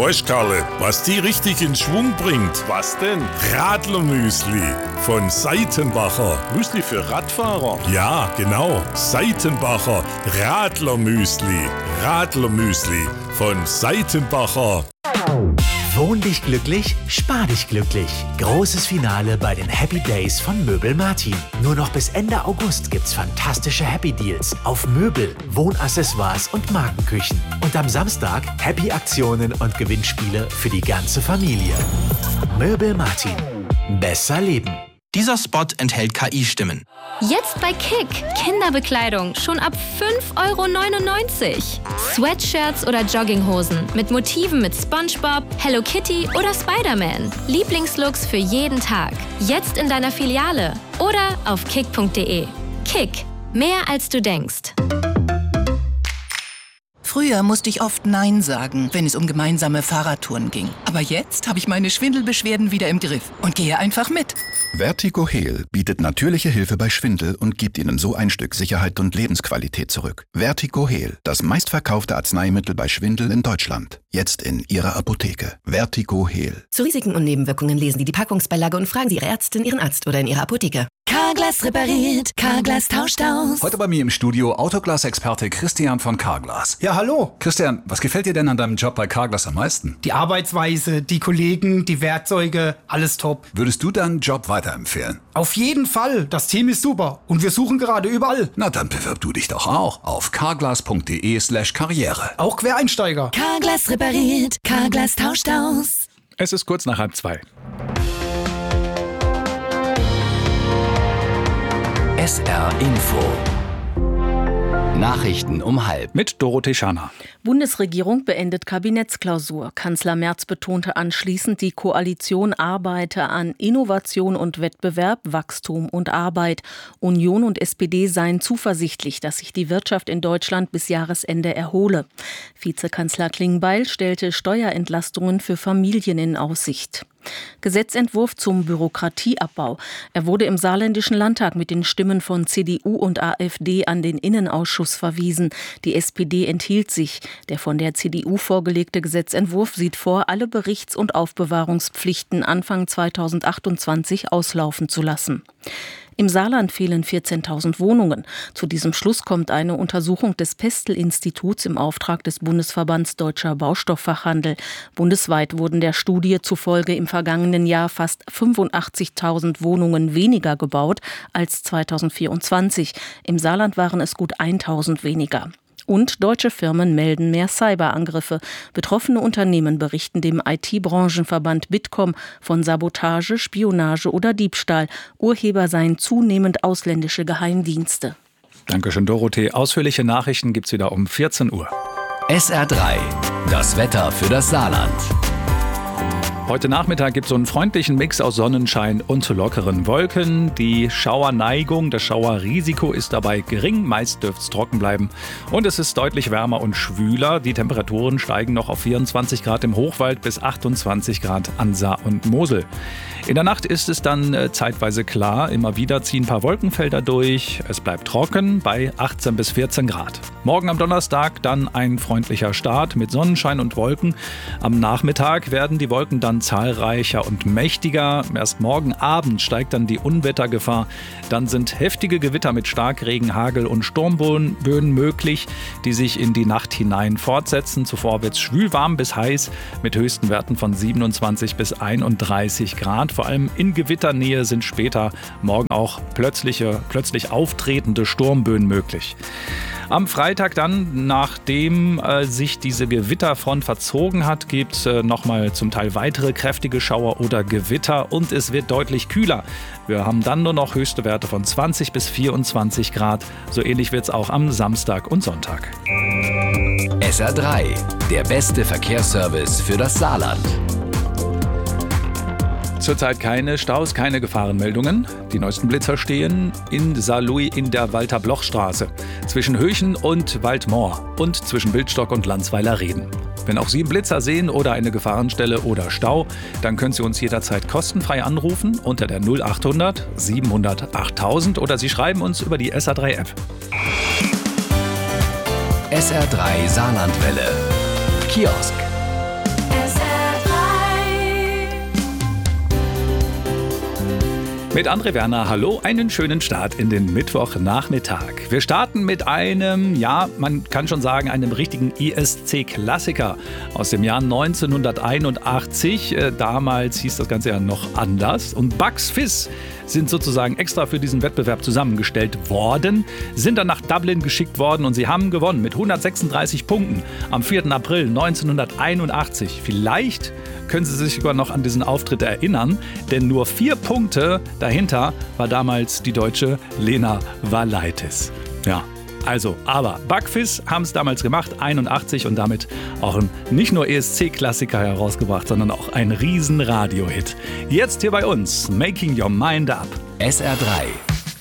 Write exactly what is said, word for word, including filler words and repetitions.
Weißt, Karle, was die richtig in Schwung bringt? Was denn? Radlermüsli von Seitenbacher. Müsli für Radfahrer? Ja, genau. Seitenbacher Radlermüsli. Radlermüsli von Seitenbacher. Wohn dich glücklich, spar dich glücklich. Großes Finale bei den Happy Days von Möbel Martin. Nur noch bis Ende August gibt's fantastische Happy Deals auf Möbel, Wohnaccessoires und Markenküchen. Und am Samstag Happy Aktionen und Gewinnspiele für die ganze Familie. Möbel Martin. Besser leben. Dieser Spot enthält K I-Stimmen. Jetzt bei Kick. Kinderbekleidung schon ab fünf Euro neunundneunzig. Sweatshirts oder Jogginghosen mit Motiven mit SpongeBob, Hello Kitty oder Spider-Man. Lieblingslooks für jeden Tag. Jetzt in deiner Filiale oder auf kick punkt de. Kick. Mehr als du denkst. Früher musste ich oft Nein sagen, wenn es um gemeinsame Fahrradtouren ging. Aber jetzt habe ich meine Schwindelbeschwerden wieder im Griff und gehe einfach mit. Vertigo Heal bietet natürliche Hilfe bei Schwindel und gibt Ihnen so ein Stück Sicherheit und Lebensqualität zurück. Vertigo Heal, das meistverkaufte Arzneimittel bei Schwindel in Deutschland. Jetzt in Ihrer Apotheke. Vertigo Heal. Zu Risiken und Nebenwirkungen lesen Sie die Packungsbeilage und fragen Sie Ihre Ärztin, Ihren Arzt oder in Ihrer Apotheke. Carglass repariert, Carglass tauscht aus. Heute bei mir im Studio Autoglas-Experte Christian von Carglass. Ja, hallo. Christian, was gefällt dir denn an deinem Job bei Carglass am meisten? Die Arbeitsweise, die Kollegen, die Werkzeuge, alles top. Würdest du deinen Job weiterempfehlen? Auf jeden Fall. Das Team ist super und wir suchen gerade überall. Na, dann bewirb du dich doch auch auf carglass punkt de slash karriere. Auch Quereinsteiger. Carglass repariert, Carglass tauscht aus. Es ist kurz nach halb zwei. S R Info. Nachrichten um halb. Mit Dorothee Scharner. Bundesregierung beendet Kabinettsklausur. Kanzler Merz betonte anschließend, die Koalition arbeite an Innovation und Wettbewerb, Wachstum und Arbeit. Union und S P D seien zuversichtlich, dass sich die Wirtschaft in Deutschland bis Jahresende erhole. Vizekanzler Klingbeil stellte Steuerentlastungen für Familien in Aussicht. Gesetzentwurf zum Bürokratieabbau. Er wurde im Saarländischen Landtag mit den Stimmen von C D U und AfD an den Innenausschuss verwiesen. Die S P D enthielt sich. Der von der C D U vorgelegte Gesetzentwurf sieht vor, alle Berichts- und Aufbewahrungspflichten Anfang zweitausendachtundzwanzig auslaufen zu lassen. Im Saarland fehlen vierzehntausend Wohnungen. Zu diesem Schluss kommt eine Untersuchung des Pestel-Instituts im Auftrag des Bundesverbands Deutscher Baustofffachhandel. Bundesweit wurden der Studie zufolge im vergangenen Jahr fast fünfundachtzigtausend Wohnungen weniger gebaut als zweitausendvierundzwanzig. Im Saarland waren es gut tausend weniger. Und deutsche Firmen melden mehr Cyberangriffe. Betroffene Unternehmen berichten dem I T-Branchenverband Bitkom von Sabotage, Spionage oder Diebstahl. Urheber seien zunehmend ausländische Geheimdienste. Dankeschön, Dorothee. Ausführliche Nachrichten gibt's wieder um vierzehn Uhr. S R drei. Das Wetter für das Saarland. Heute Nachmittag gibt es so einen freundlichen Mix aus Sonnenschein und lockeren Wolken. Die Schauerneigung, das Schauerrisiko ist dabei gering. Meist dürfte es trocken bleiben. Und es ist deutlich wärmer und schwüler. Die Temperaturen steigen noch auf vierundzwanzig Grad im Hochwald bis achtundzwanzig Grad an Saar und Mosel. In der Nacht ist es dann äh, zeitweise klar. Immer wieder ziehen ein paar Wolkenfelder durch. Es bleibt trocken bei achtzehn bis vierzehn Grad. Morgen am Donnerstag dann ein freundlicher Start mit Sonnenschein und Wolken. Am Nachmittag werden die Wolken dann zahlreicher und mächtiger. Erst morgen Abend steigt dann die Unwettergefahr. Dann sind heftige Gewitter mit Starkregen, Hagel und Sturmböen möglich, die sich in die Nacht hinein fortsetzen. Zuvor wird es schwül warm bis heiß mit höchsten Werten von siebenundzwanzig bis einunddreißig Grad. Vor allem in Gewitternähe sind später morgen auch plötzliche, plötzlich auftretende Sturmböen möglich. Am Freitag dann, nachdem äh, sich diese Gewitterfront verzogen hat, gibt es äh, nochmal zum Teil weitere kräftige Schauer oder Gewitter und es wird deutlich kühler. Wir haben dann nur noch höchste Werte von zwanzig bis vierundzwanzig Grad. So ähnlich wird es auch am Samstag und Sonntag. S R drei, der beste Verkehrsservice für das Saarland. Zurzeit keine Staus, keine Gefahrenmeldungen. Die neuesten Blitzer stehen in Saarlouis in der Walter-Bloch-Straße, zwischen Höchen und Waldmoor und zwischen Bildstock und Landsweiler-Reden. Wenn auch Sie einen Blitzer sehen oder eine Gefahrenstelle oder Stau, dann können Sie uns jederzeit kostenfrei anrufen unter der null achthundert siebenhundert achttausend oder Sie schreiben uns über die S R drei App. S R drei Saarlandwelle. Kiosk. S Mit André Werner, hallo, einen schönen Start in den Mittwochnachmittag. Wir starten mit einem, ja, man kann schon sagen, einem richtigen E S C-Klassiker aus dem Jahr neunzehnhunderteinundachtzig. Äh, damals hieß das Ganze ja noch anders. Und Bucks Fizz sind sozusagen extra für diesen Wettbewerb zusammengestellt worden, sind dann nach Dublin geschickt worden und sie haben gewonnen mit hundertsechsunddreißig Punkten am vierten April neunzehnhunderteinundachtzig. Vielleicht können Sie sich sogar noch an diesen Auftritt erinnern, denn nur vier Punkte dahinter war damals die Deutsche Lena Valaitis. Ja, also, aber Bucks Fizz haben es damals gemacht, einundachtzig, und damit auch ein nicht nur E S C-Klassiker herausgebracht, sondern auch ein riesen Radio-Hit. Jetzt hier bei uns, Making Your Mind Up. S R drei.